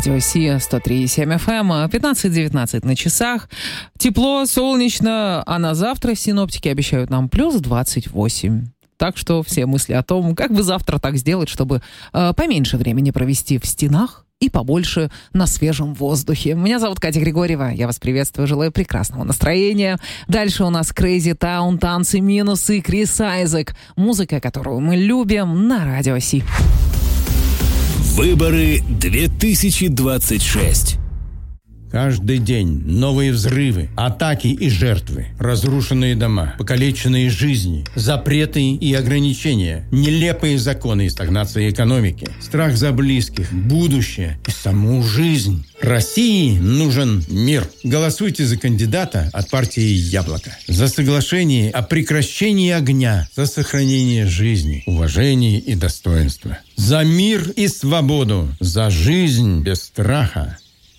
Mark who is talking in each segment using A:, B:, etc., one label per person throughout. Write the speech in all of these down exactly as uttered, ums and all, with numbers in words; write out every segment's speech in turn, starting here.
A: радио Си сто три и семь эф эм, пятнадцать девятнадцать на часах. Тепло, солнечно, а на завтра синоптики обещают нам плюс двадцать восемь. Так что все мысли о том, как бы завтра так сделать, чтобы э, поменьше времени провести в стенах и побольше на свежем воздухе. Меня зовут Катя Григорьева. Я вас приветствую, желаю прекрасного настроения. Дальше у нас Crazy Town, танцы, минусы, Крис Айзек. Музыка, которую мы любим на радио Си.
B: Выборы две тысячи двадцать шесть.
C: Каждый день новые взрывы, атаки и жертвы, разрушенные дома, покалеченные жизни, запреты и ограничения, нелепые законы и стагнация экономики, страх за близких, будущее и саму жизнь. России нужен мир. Голосуйте за кандидата от партии «Яблоко». За соглашение о прекращении огня, за сохранение жизни, уважения и достоинства. За мир и свободу, за жизнь без страха.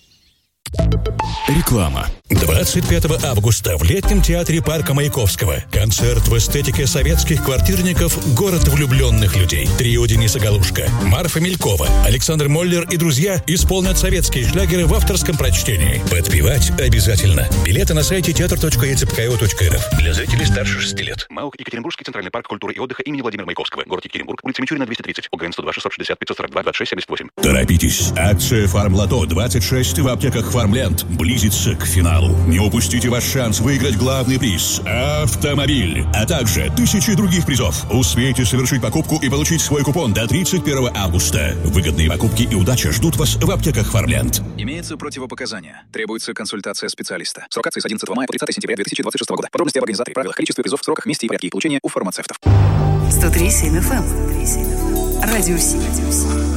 D: Реклама. двадцать пятого августа в летнем театре парка Маяковского. Концерт в эстетике советских квартирников «Город влюбленных людей». Трио Дениса Галушка, Марфа Мелькова, Александр Моллер и друзья исполнят советские шлягеры в авторском прочтении. Подпевать обязательно. Билеты на сайте театр точка е цэ пэ ка о точка эр эф. Для зрителей старше шести лет. МАУК Екатеринбургский центральный парк культуры и отдыха имени Владимира Маяковского. Город Екатеринбург, улица Мичурина, двести тридцать. ОГН сто два шестьсот шестьдесят пятьсот сорок два двадцать шесть семьдесят восемь.
E: Торопитесь. Акция «Фармлото двадцать шесть» в аптеках «Фармленд» близится к финалу. Не упустите ваш шанс выиграть главный приз – автомобиль, а также тысячи других призов. Успейте совершить покупку и получить свой купон до тридцать первого августа. Выгодные покупки и удача ждут вас в аптеках «Фармленд».
F: Имеются противопоказания. Требуется консультация специалиста. Срок акции с одиннадцатого мая по тридцатое сентября две тысячи двадцать шестого года. Подробности об организаторе, правилах, количестве призов, сроках, месте и порядке их получения у фармацевтов.
G: сто три и семь эф эм. Радио Си.